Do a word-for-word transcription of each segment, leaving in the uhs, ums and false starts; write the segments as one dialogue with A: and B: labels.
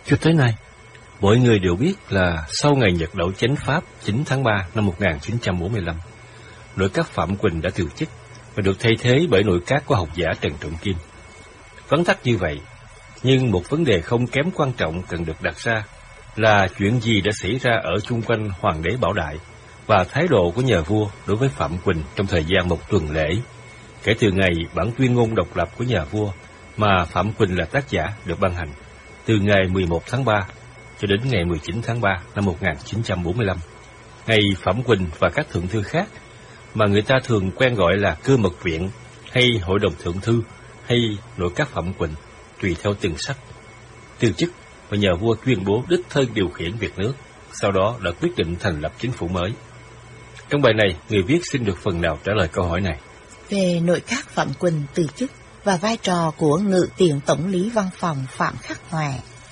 A: Cho tới nay, mọi người đều biết là sau ngày Nhật đảo chánh Pháp chín tháng ba năm một nghìn chín trăm bốn mươi lăm, nội các Phạm Quỳnh đã từ chức và được thay thế bởi nội các của học giả Trần Trọng Kim. Vắn tắt như vậy, nhưng một vấn đề không kém quan trọng cần được đặt ra là chuyện gì đã xảy ra ở chung quanh Hoàng đế Bảo Đại và thái độ của nhà vua đối với Phạm Quỳnh trong thời gian một tuần lễ, kể từ ngày bản tuyên ngôn độc lập của nhà vua mà Phạm Quỳnh là tác giả được ban hành, từ ngày mười một tháng ba cho đến ngày mười chín tháng ba năm một nghìn chín trăm bốn mươi lăm. Ngày Phạm Quỳnh và các thượng thư khác mà người ta thường quen gọi là Cơ Mật Viện hay Hội đồng Thượng thư hay nội các Phạm Quỳnh, tùy theo từng sách, từ chức và nhà vua tuyên bố đích thân điều khiển việc nước, sau đó đã quyết định thành lập chính phủ mới. Trong bài này, người viết xin được phần nào trả lời câu hỏi này.
B: Về nội các Phạm Quỳnh từ chức và vai trò của ngự tiền tổng lý văn phòng Phạm Khắc Hòa.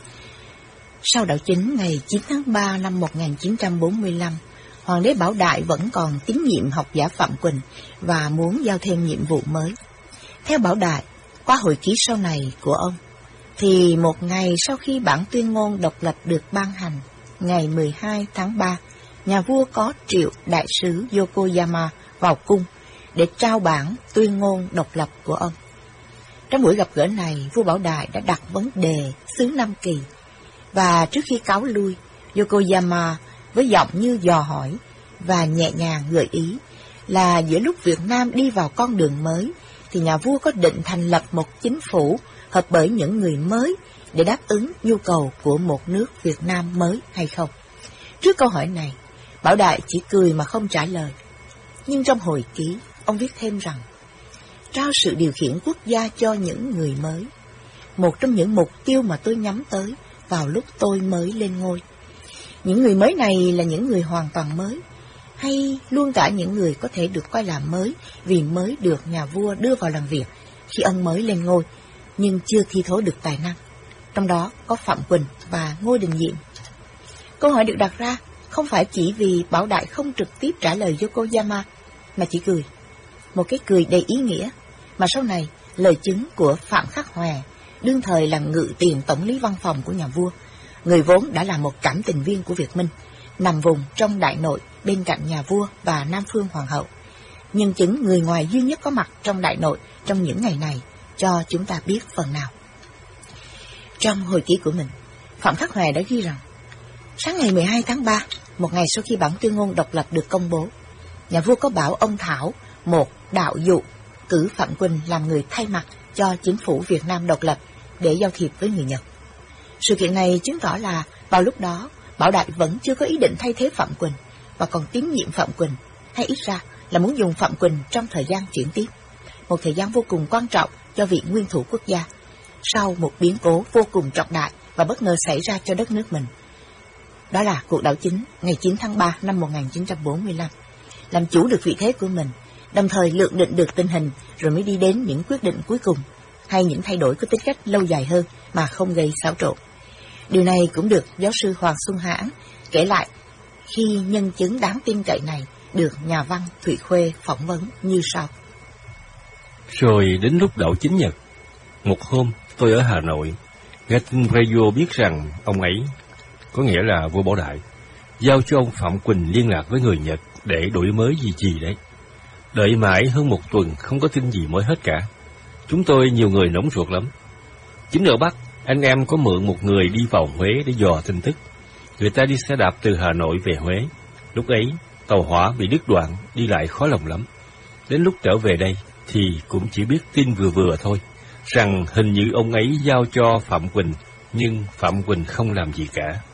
B: Sau đảo chính ngày chín tháng ba năm một nghìn chín trăm bốn mươi lăm, Hoàng đế Bảo Đại vẫn còn tín nhiệm học giả Phạm Quỳnh và muốn giao thêm nhiệm vụ mới. Theo Bảo Đại, qua hồi ký sau này của ông, thì một ngày sau khi bản tuyên ngôn độc lập được ban hành, ngày mười hai tháng ba, nhà vua có triệu đại sứ Yokoyama vào cung để trao bản tuyên ngôn độc lập của ông. Trong buổi gặp gỡ này, vua Bảo Đại đã đặt vấn đề xứ Nam Kỳ, và trước khi cáo lui, Yokoyama với giọng như dò hỏi và nhẹ nhàng gợi ý là giữa lúc Việt Nam đi vào con đường mới, thì nhà vua có định thành lập một chính phủ hợp bởi những người mới để đáp ứng nhu cầu của một nước Việt Nam mới hay không. Trước câu hỏi này, Bảo Đại chỉ cười mà không trả lời. Nhưng trong hồi ký, ông viết thêm rằng, trao sự điều khiển quốc gia cho những người mới, một trong những mục tiêu mà tôi nhắm tới vào lúc tôi mới lên ngôi. Những người mới này là những người hoàn toàn mới, hay luôn cả những người có thể được coi là mới vì mới được nhà vua đưa vào làm việc khi ông mới lên ngôi, nhưng chưa thi thố được tài năng. Trong đó có Phạm Quỳnh và Ngô Đình Diệm. Câu hỏi được đặt ra không phải chỉ vì Bảo Đại không trực tiếp trả lời Yokoyama, mà chỉ cười. Một cái cười đầy ý nghĩa, mà sau này lời chứng của Phạm Khắc Hòa, đương thời là ngự tiền tổng lý văn phòng của nhà vua, người vốn đã là một cảm tình viên của Việt Minh, nằm vùng trong đại nội bên cạnh nhà vua và Nam Phương Hoàng hậu. Nhân chứng người ngoài duy nhất có mặt trong đại nội trong những ngày này cho chúng ta biết phần nào. Trong hồi ký của mình, Phạm Khắc Hòa đã ghi rằng, sáng ngày mười hai tháng ba, một ngày sau khi bản tuyên ngôn độc lập được công bố, nhà vua có bảo ông Thảo, một đạo dụ, cử Phạm Quỳnh làm người thay mặt cho chính phủ Việt Nam độc lập để giao thiệp với người Nhật. Sự kiện này chứng tỏ là vào lúc đó, Bảo Đại vẫn chưa có ý định thay thế Phạm Quỳnh và còn tín nhiệm Phạm Quỳnh, hay ít ra là muốn dùng Phạm Quỳnh trong thời gian chuyển tiếp, một thời gian vô cùng quan trọng cho vị nguyên thủ quốc gia, sau một biến cố vô cùng trọng đại và bất ngờ xảy ra cho đất nước mình. Đó là cuộc đảo chính ngày chín tháng ba năm một nghìn chín trăm bốn mươi lăm, làm chủ được vị thế của mình, đồng thời lượng định được tình hình rồi mới đi đến những quyết định cuối cùng, hay những thay đổi có tính cách lâu dài hơn mà không gây xáo trộn. Điều này cũng được giáo sư Hoàng Xuân Hãn kể lại khi nhân chứng đáng tin cậy này được nhà văn Thụy Khuê phỏng vấn như sau.
A: Rồi đến lúc đảo chính Nhật, một hôm tôi ở Hà Nội, nghe tin radio biết rằng ông ấy, có nghĩa là vua Bảo Đại, giao cho ông Phạm Quỳnh liên lạc với người Nhật để đổi mới gì gì đấy. Đợi mãi hơn một tuần không có tin gì mới hết cả. Chúng tôi nhiều người nóng ruột lắm. Chính ở Bắc, anh em có mượn một người đi vào Huế để dò tin tức. Người ta đi xe đạp từ Hà Nội về Huế. Lúc ấy, tàu hỏa bị đứt đoạn, đi lại khó lòng lắm. Đến lúc trở về đây, thì cũng chỉ biết tin vừa vừa thôi, rằng hình như ông ấy giao cho Phạm Quỳnh, nhưng Phạm Quỳnh không làm gì cả.